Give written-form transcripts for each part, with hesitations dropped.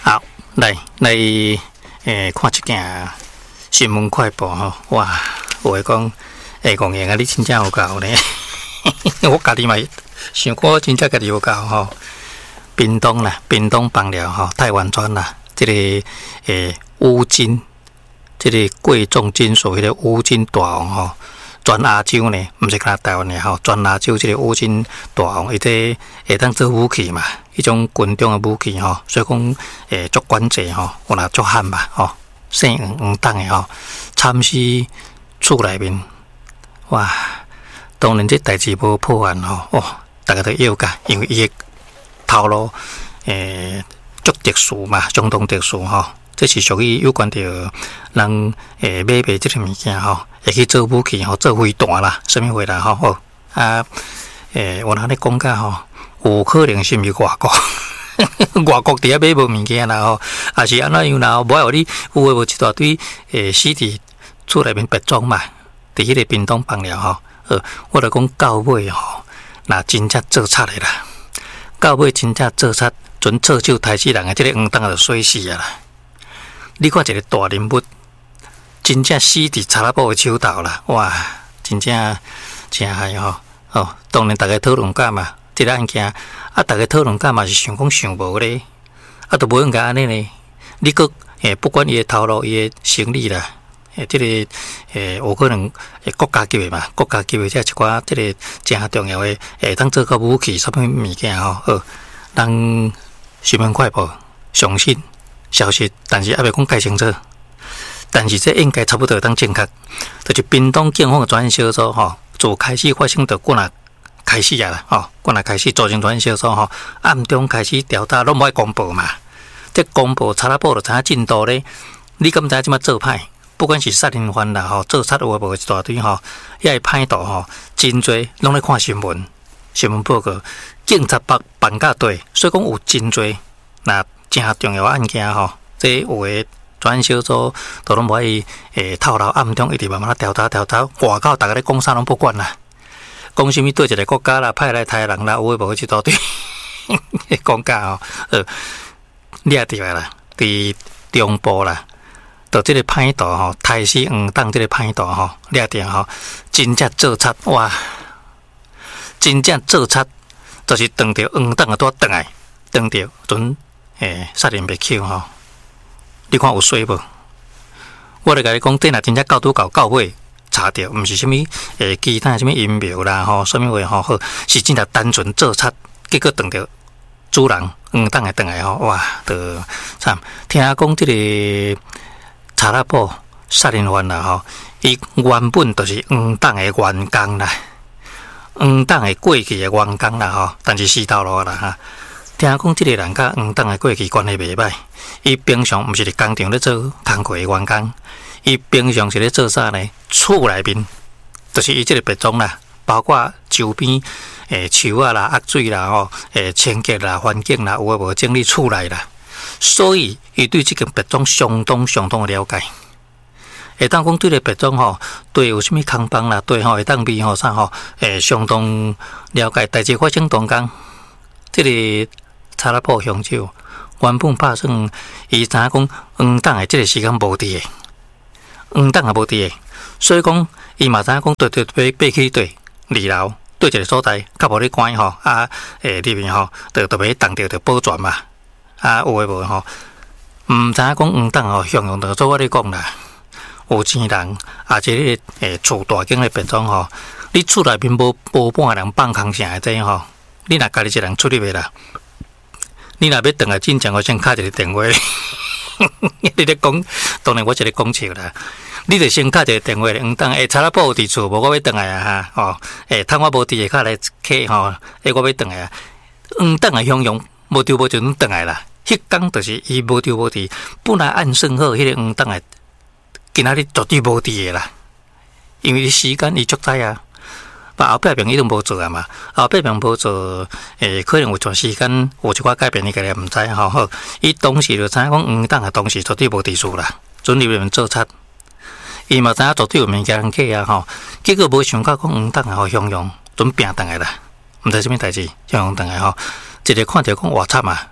好，来，看一件新闻快报吼，哇，有诶讲，公园啊，你真正有够呢。我家己嘛想过，真正家己有够吼。屏东啦，屏东邦寮吼，台湾庄啦，这个乌金，这个贵重金属迄个乌金大王吼，全亚洲呢，毋是讲台湾的吼，全亚洲这个乌金大王，伊这会当做武器嘛，迄种军中的武器吼，所以讲足管制吼，有若足悍嘛吼，姓黄党的吼，惨死厝内面，哇！当然这代志无破案吼，哦，大家都要甲，因为伊的头路足特殊嘛，相当特殊吼。这是属于有关着人买卖这个物件吼，会去做武器吼，做飞弹啦，什么货啦吼。哦啊，我若咧讲甲吼，有可能是毋是外国？外国伫遐买无物件啦吼，也是安怎样啦？无你有诶无一大堆死伫厝内面别装嘛，伫迄个屏东邦寮吼。我著讲到尾吼，若真正做贼诶啦，到尾真正做贼，准错手杀死人诶，即个黄党就衰死啊啦！你看一个大人物，真正死伫查拉布诶手头啦，哇！真正真害吼！哦，当然大家讨论架嘛，即个案件啊，大家讨论架嘛是想讲想无咧，啊，都无应该安尼呢。你搁不管伊诶头路、伊诶生理啦。这个有可能国家级的嘛，国家级的这一寡这个真重要的当做个武器，什么物件吼？人新闻快报相信消息，但是还未讲解清楚。但是这应该差不多当正确，就是屏东警方的专案小组吼，自开始发生到过哪开始啊啦，吼，过哪开始组成专案小组吼，暗中开始调查，拢无爱公布嘛。这公布查拉布就知影进度咧，你敢知即马做歹？不管是杀人犯啦，吼，做贼有无一大堆吼，遐个歹徒吼，真多拢咧看新闻，新闻报告，警察办甲对，所以讲有真多那真重要案件吼，这有诶专案小组都拢无爱透露暗中一直慢慢调查，外口大家咧讲啥拢不管啦，讲什么对一个国家啦，派来杀人啦，有诶无一大堆讲假吼，你也对啦，伫中部啦。到这个歹徒吼，杀死黄党这个歹徒吼，掠定吼，真正做贼哇！真正做贼，就是当着黄党啊，拄倒来，当着准杀人灭口吼。你看有水无？我来甲你讲，这若真正到尾查着，毋是啥物其他啥物阴谋啦吼，啥物话吼，是真正单纯做贼，结果当着主人黄党诶倒来吼，哇！就惨，听讲这个。查拉布杀人犯啦吼，伊原本就是黄党的员工啦，黄党的过去的员工啦吼，但是死头路啦哈。听讲这个人甲黄党的过去关系袂歹，伊平常毋是伫工厂咧做工课的员工，伊平常是咧做啥呢？厝内面就是伊这个别庄啦，包括周边树啊啦、鸭水啦吼、清洁啦、环境啦，有诶无整理厝内啦。所以，伊对这个别庄相当的了解。会当讲对个别庄吼，对有啥物空帮啦，对吼会当味吼啥吼，相当了解。代志发生当天，这个查拉布乡长原本打算，伊知影讲黄党的这个时间无伫诶，黄党也无伫诶，所以讲伊嘛知影讲对爬去对二楼对一个所在，较无咧关吼啊，里面吼，就要当着保全嘛。啊，有诶无吼？毋知影讲黄党吼，向用着做我咧讲啦。有钱人，啊，这个厝大间诶别庄吼，你厝内面无半个人放空啥这吼，你若家己一人出入诶啦，你若要转来进前，我先敲一个电话。你咧讲，当然我一个讲笑啦。你着先敲一个电话，黄党查拉布伫厝，无我要转来啊哈，哦，趁我无伫下骹来客吼，我要转来啊。黄党诶向用无丢无就转来啦。迄天就是伊无丢无伫，本来按算好，迄个黄党诶，今仔日绝对无伫诶啦，因为时间伊足知啊。后壁病伊都无做啊嘛，后壁病无做，可能有段时间有一寡改变，伊家己毋知吼。好，伊当时就知影讲黄党啊，当时绝对无伫厝啦，准入面做贼。伊嘛知影绝对有物件人客啊吼，结果无想到讲黄党啊，吼向阳准拼倒来啦，毋知啥物代志，向阳倒来吼，一个看着讲哇惨啊！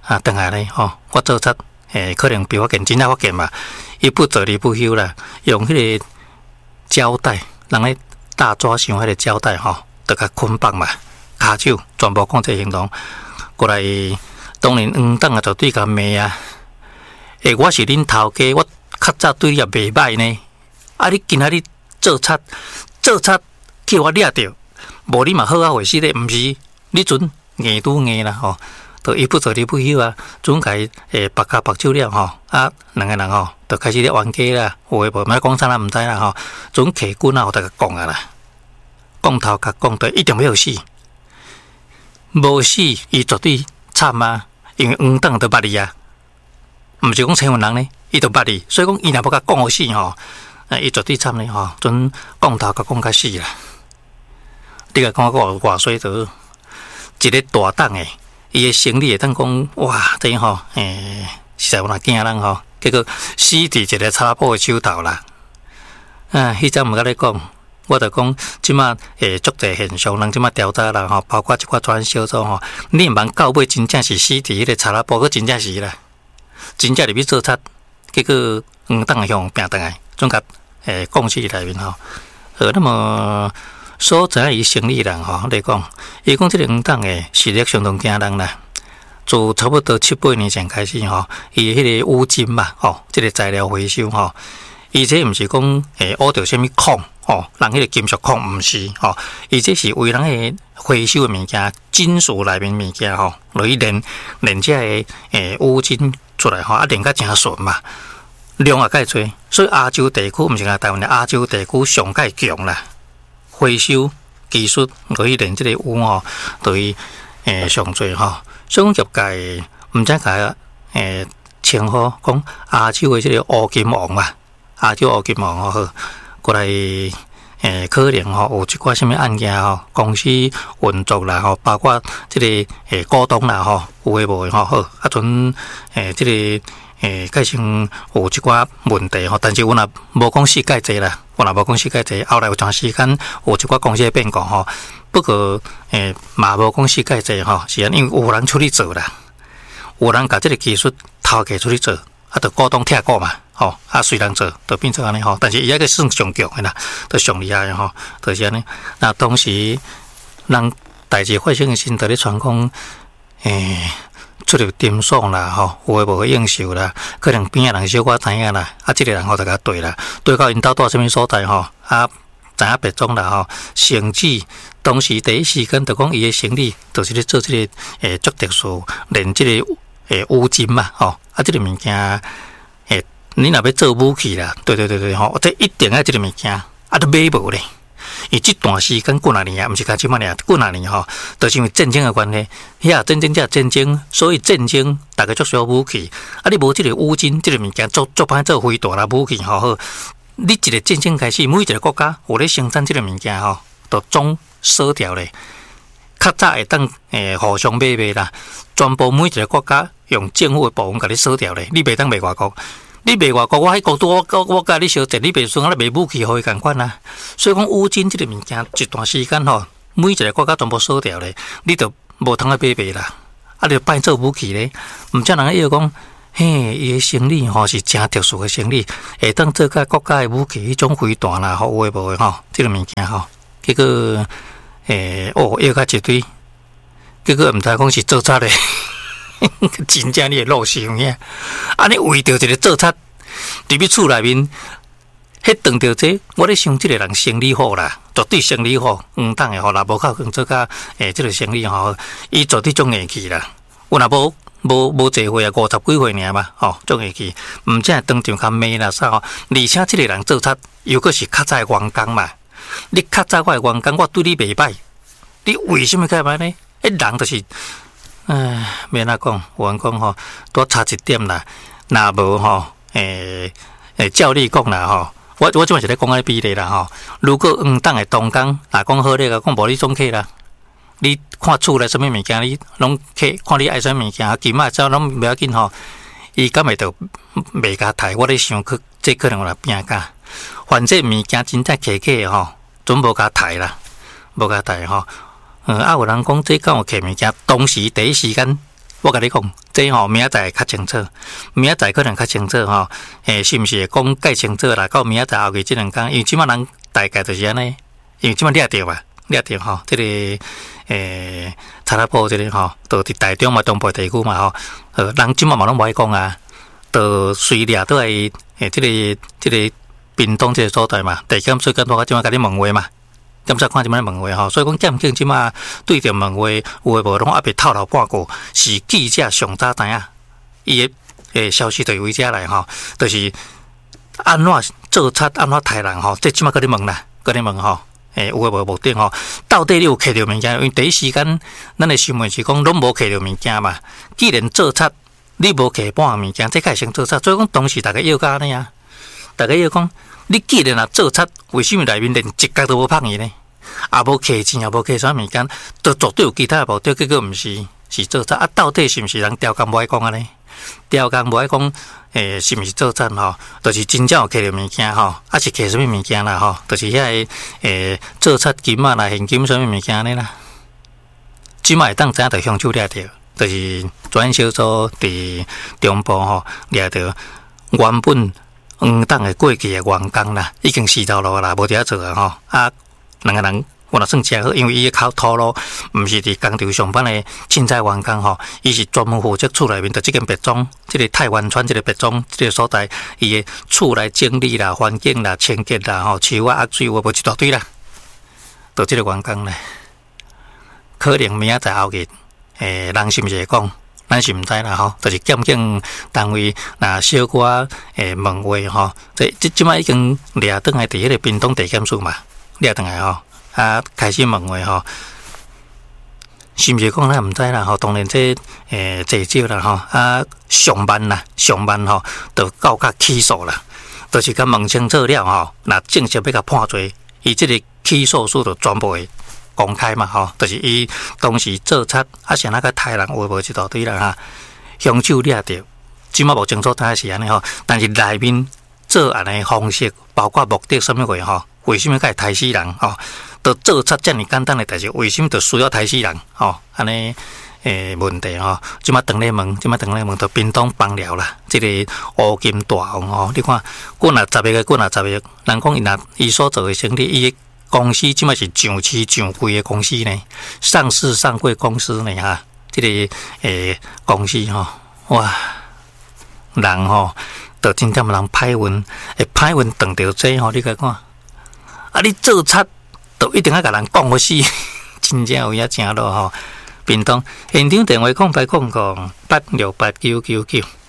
等下咧吼，我做贼可能比我更真正发现嘛，伊不做理不休啦，用迄个胶带，人咧大抓伤迄个胶带吼，就甲捆绑嘛，骹手全部控制行动，过来当然当啊就对甲骂啊，我是恁头家，我较早对你也袂歹呢，你今仔日做贼去我掠着，无你嘛好啊回事咧，毋是你准硬拄硬啦吼。就伊不做理不休啊，总甲拔骹拔手了吼，两个人吼就开始咧冤家啦，有诶无，莫讲啥啦，毋知啦吼，总客官啊，有甲讲啊啦，讲头甲讲对，一定要死，无死伊绝对惨啊，因为当都捌你啊，毋是讲千万人呢，伊都捌你，所以讲伊若要甲讲好死吼，伊绝对惨咧吼，准讲头甲讲甲死啦，你甲讲偌衰得一个大档诶。伊诶生理会当讲哇，等于吼，实在有若惊人吼，结果死伫一个查甫诶手头啦。迄阵毋甲你讲，我着讲即马足侪现象，人即马调查啦吼，包括一寡专小组吼，你毋茫到尾真正是死伫迄个查甫，佮真正是啦，真正入去做贼，结果当向拼倒来，总甲讲死伫内面吼。那么。所知伊生理人吼来讲，伊讲即个当诶视力相当惊人啦。自差不多7、8年前开始吼，伊迄个乌金嘛吼，即个材料回收吼，伊这毋是讲挖到啥物矿吼，人迄个金属矿毋是吼，伊这是为人诶回收诶物件，金属内面物件吼，落去炼这个乌金出来吼，炼甲诚顺嘛，量也介侪，所以亚洲地区毋是讲台湾，亚洲地区上介强啦。回收技术落去炼即个乌吼，对上侪吼。所以讲业界毋知甲称呼讲亚洲诶即个乌金王嘛，亚洲乌金王吼，过来可能吼有一寡啥物案件吼，公司运作啦吼，包括即个股东啦吼，有诶无诶吼好，阵即个。改成有一寡问题吼，但是我若无讲世界济啦，我若无讲世界济，后来有段时间有一寡公司变故吼，不过嘛无讲世界济吼，是因为有人出去做啦，有人甲即个技术头家出去做，就股东拆股嘛，吼，随人做，就变做安尼吼，但是伊个算上强诶啦，都上厉害诶吼，就是安尼。那当时人代志发生诶时，就咧传讲出入点爽啦，吼，有诶无个应酬啦，可能边仔人小可知影啦，即个人吼就甲对啦，对到因兜住啥物所在吼，知影别种啦吼，甚至当时第一时间就讲伊诶生理，就是咧做即个足特殊，炼即个乌金嘛，吼，即个物件你若要做武器啦，对吼，这一定要即个物件，都买无咧。伊即段时间过哪年啊？毋是讲即满年，过哪年吼，都是因为战争的关系。战争才战争，所以战争大家足需要武器。你无即个乌金，即个物件做歹做飞大啦武器吼好。你一个战争开始，每一个国家有咧生产即个物件吼，都总锁掉咧。较早会当互相买啦，全部每一个国家用政府的部门甲你锁掉咧，你袂当卖外国。你卖外国，我喺国都我甲你相争，你卖算啊，卖武器互伊共款啊。所以讲乌金即个物件，一段时间吼，每一个国家全部锁掉咧，你就无通去买啦。你就摆做武器咧，毋则人伊讲，伊诶生理吼是真特殊诶生理，会当做甲国家诶武器，迄种飞弹啦，有诶无诶吼，即个物件吼，结果约甲一堆，结果毋知讲是做贼咧。真正你会落想呀！你为着一个做贼，入去厝内面，迄当着这，我咧想，即个人生理好啦，绝对生理好，当会好啦，无靠做甲即个生理吼，伊绝对种硬气啦。有若无侪岁啊，50几岁尔嘛，吼，种硬气，毋则当场较骂啦啥吼。而且即个人做贼，又阁是较早员工嘛。你较早我员工，我对你袂歹，你为什么会安尼？人就是。免哪讲，有人讲吼，多差一点啦。若无吼，照你讲啦吼，我即摆是咧讲比例啦吼。如果当的同工，若讲好咧个，讲无你总客啦。你看厝内什么物件，你拢客看你爱什么物件，金仔走拢袂要紧吼。伊敢会着袂甲刣，我咧想这可能有来变价。反正物件真正客客吼，准无甲刣啦，无甲刣吼。有人讲这敢有客物件，当时第一时间我甲你讲，这明仔载较清楚，明仔载可能较清楚是毋是会讲介清楚啦？到明仔载后日这2天，因为即摆人大概就是安尼，因为即摆掠着嘛，掠着这个查拉埔这个就伫台中嘛，东部地区嘛人即摆嘛拢无爱讲啊，就随掠倒来这个屏东这个所在嘛，地检署跟我即摆甲你问话嘛。检察官即摆问话所以讲检警即摆对着问话，有诶无拢还袂透露半句，是记者上早知影，伊诶消息就为遮来就是安怎做贼，安怎杀人这即摆甲你问啦，甲你问有诶无目的到底你有摕到物件？因为第一时间咱诶新闻是讲拢无摕到物件嘛，既然做贼，你无摕半物件，这才先做贼，所以讲当时大家要甲安尼啊，大家要讲。你既然也做贼，为什么内面连一角都无放伊呢？也无摕钱，也无摕啥物件，都绝对有其他诶目的，结果毋是做贼啊？到底是毋是人调工无爱讲安尼？调工无爱讲，是毋是做贼就是真正有摕到物件是摕什么物件啦就是遐个做贼金啦、现金什么物件安尼啦。即摆会当知影，就凶手掠着，就是专小组伫中部掠着原本。当诶过去诶员工啦，已经死头路啦，无伫遐做啊2个人我若算正好，因为伊靠透露，毋是伫工厂上班诶凊彩员工伊是专门负责厝内面的即间别庄，即个太湾村即个别庄即个所在，伊诶厝内整理啦、环境啦、清洁啦、树啊、水无一大堆啦，就即个员工咧，可能明仔载后日，人是毋是会讲？咱是毋知啦就是检警单位若小可问话即摆已经掠倒来伫迄个屏东地检署嘛，掠倒来开始问话是毋是讲咱毋知啦当然这济少啦上万就到甲起诉啦，就是甲问清楚了若正式要甲判罪，伊即个起诉书就全部会公开嘛就是伊当时做贼是哪个杀人有无一大堆啦凶手掠着，即摆无清楚知是安尼但是内面做安尼方式，包括目的什么话为什么甲会杀死人就做贼遮尔简单的代志，为什么就需要杀死人安尼问题即摆等咧问，就屏东帮了啦，即个乌金大王你看过若10个，人讲伊所做的生意，伊公司即摆是上市上贵的公司呢，上市上柜公司呢即个公司哇，人就真正人歹运，会歹运撞到这你甲看你做贼就一定要甲人讲死，真正有影正咯屏东现场电话0800868999。